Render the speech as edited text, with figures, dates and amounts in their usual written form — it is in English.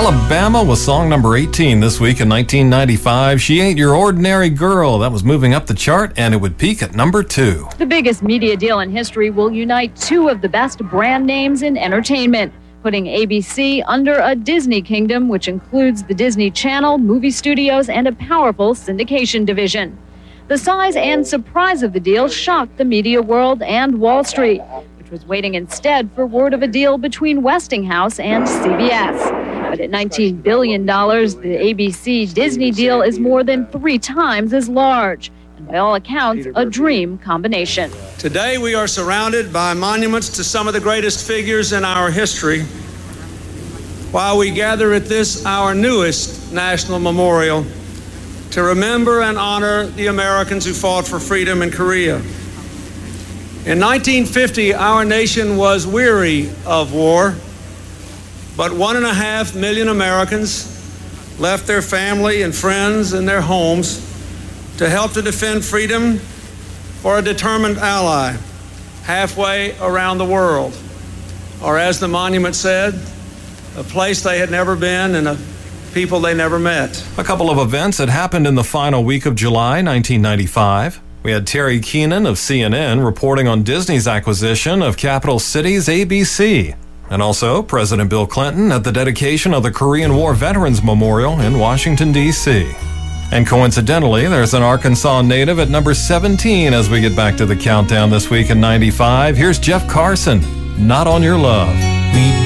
Alabama was song number 18 this week in 1995. She Ain't Your Ordinary Girl. That was moving up the chart, and it would peak at number 2. The biggest media deal in history will unite two of the best brand names in entertainment, putting ABC under a Disney kingdom, which includes the Disney Channel, movie studios, and a powerful syndication division. The size and surprise of the deal shocked the media world and Wall Street, which was waiting instead for word of a deal between Westinghouse and CBS. But at $19 billion, the ABC-Disney deal is more than 3 times as large, and by all accounts, a dream combination. Today we are surrounded by monuments to some of the greatest figures in our history, while we gather at this, our newest national memorial, to remember and honor the Americans who fought for freedom in Korea. In 1950, our nation was weary of war, but 1.5 million Americans left their family and friends and their homes to help to defend freedom for a determined ally halfway around the world, or as the monument said, a place they had never been and a people they never met. A couple of events that happened in the final week of July 1995. We had Terry Keenan of CNN reporting on Disney's acquisition of Capital Cities ABC. And also, President Bill Clinton at the dedication of the Korean War Veterans Memorial in Washington, D.C. And coincidentally, there's an Arkansas native at number 17 as we get back to the countdown this week in 95. Here's Jeff Carson, Not on Your Love.